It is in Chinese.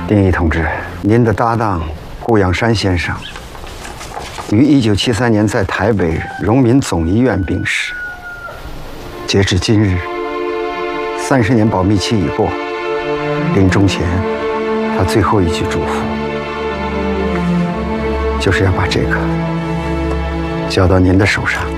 丁仪同志，您的搭档顾养山先生于1973年在台北荣民总医院病逝。截至今日，30年保密期已过，临终前，他最后一句嘱咐，就是要把这个交到您的手上。